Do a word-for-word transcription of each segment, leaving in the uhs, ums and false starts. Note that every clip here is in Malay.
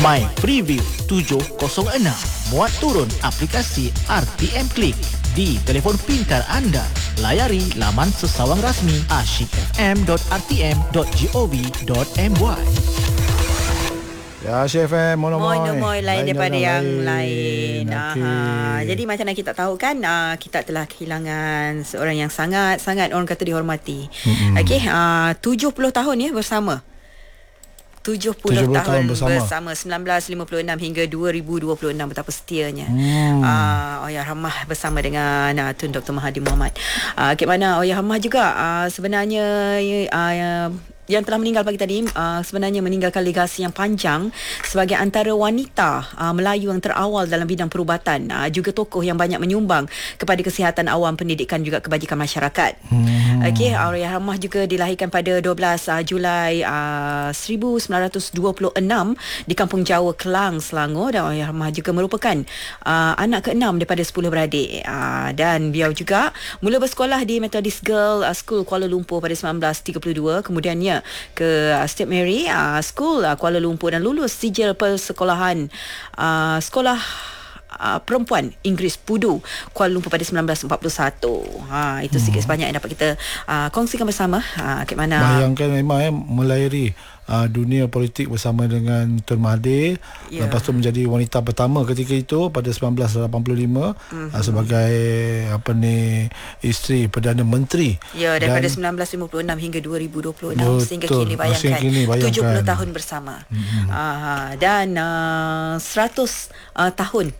My Preview tujuh kosong enam. Muat turun aplikasi R T M Klik di telefon pintar anda. Layari laman sesawang rasmi asyik f m dot r t m dot gov dot m y. Ya, Chef M, mono moy. Mono moy lain daripada yang lain. lain. Okay. Aha. Jadi macam yang kita tahu kan, uh, kita telah kehilangan seorang yang sangat-sangat orang kata dihormati. Mm-hmm. Okey, uh, tujuh puluh tahun ya bersama. tujuh puluh, tujuh puluh tahun, tahun bersama. bersama sembilan belas lima puluh enam hingga dua ribu dua puluh enam, betapa setianya. Hmm. Uh, Allahyarhamah bersama dengan uh, Tun Doktor Mahathir Mohamad. Uh, Bagaimana Allahyarhamah juga uh, sebenarnya uh, yang telah meninggal pagi tadi uh, sebenarnya meninggalkan legasi yang panjang sebagai antara wanita uh, Melayu yang terawal dalam bidang perubatan, uh, juga tokoh yang banyak menyumbang kepada kesihatan awam, pendidikan juga kebajikan masyarakat. Hmm. Okey, Allahyarhamah juga dilahirkan pada dua belas uh, Julai uh, seribu sembilan ratus dua puluh enam di Kampung Jawa, Kelang, Selangor, dan Allahyarhamah juga merupakan uh, anak keenam daripada sepuluh beradik, uh, dan beliau juga mula bersekolah di Methodist Girl uh, School Kuala Lumpur pada sembilan belas tiga puluh dua, kemudiannya ke uh, Saint Mary uh, School uh, Kuala Lumpur dan lulus sijil persekolahan uh, sekolah uh, perempuan Inggeris Pudu Kuala Lumpur pada sembilan belas empat puluh satu. Ha, itu hmm. sedikit sebanyak yang dapat kita uh, kongsikan bersama. Ha, ke mana bayangkan memang eh, melayari Uh, dunia politik bersama dengan Tun Mahathir, yeah. Lepas tu menjadi wanita pertama ketika itu pada sembilan belas lapan puluh lima, mm-hmm. uh, sebagai apa ni, isteri Perdana Menteri. Ya, daripada dan, sembilan belas lima puluh enam hingga dua ribu dua puluh enam, betul, sehingga kini bayangkan, kini bayangkan tujuh puluh tahun bersama. Mm-hmm. uh, dan uh, seratus uh, tahun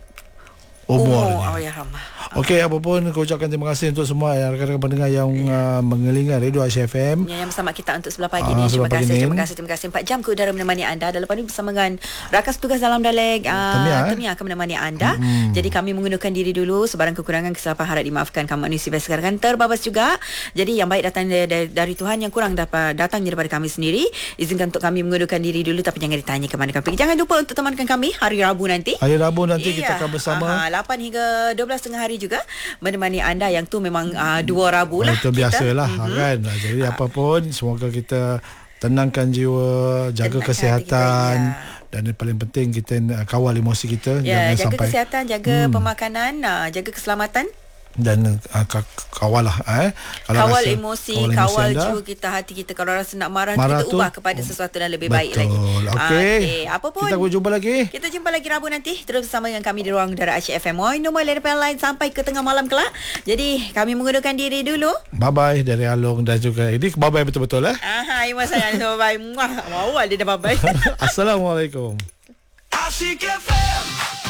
umur Allahyarhamah. Okey, apapun aku ucapkan terima kasih untuk semua yang rakan-rakan pendengar yang yeah. uh, mengelingan Radio Asyik F M yang bersama kita untuk sebelah pagi uh, ni. Terima kasih, terima kasih, terima kasih. empat jam ke udara menemani anda. Dan lepas ni bersama dengan rakan tugas dalam Dalek uh, Temia, eh? Temia akan menemani anda. Hmm. Jadi kami menggunakan diri dulu. Sebarang kekurangan, kesilapan harap dimaafkan. Kami manusia biasa sekarang terbabas juga. Jadi yang baik datang dari, dari, dari Tuhan, yang kurang dapat datang daripada kami sendiri. Izinkan untuk kami menggunakan diri dulu, tapi jangan ditanya ke mana kami pergi. Jangan lupa untuk temankan kami hari Rabu nanti. Hari Rabu nanti yeah. kita akan bersama uh, lapan hingga dua belas tengah hari juga menemani anda, yang tu memang uh, dua Rabu lah. Itu biasalah mm-hmm. kan. Jadi uh. apapun, semoga kita tenangkan jiwa, jaga tenangkan kesihatan kita, ya. Dan yang paling penting kita kawal emosi kita, ya, jangan jaga sampai kesihatan, jaga hmm. pemakanan, uh, jaga keselamatan, dan uh, kawal lah eh. Kalau kawal rasa, emosi, kawal, kawal jiwa kita, hati kita. Kalau rasa nak marah, marah kita tu, ubah kepada sesuatu yang lebih betul. baik lagi. Okey. Okay. Apa pun, kita jumpa lagi. Kita jumpa lagi Rabu nanti. Terus bersama dengan kami di ruang udara Asyik F M. Moi nombor lain lain sampai ke tengah malam kelak. Jadi kami mengundurkan diri dulu. Bye bye dari Along dan juga ini bye bye betul-betul eh. Aha, Imas sayang, bye bye. Muah, mau dia dah bye bye. Assalamualaikum. Asyik F M.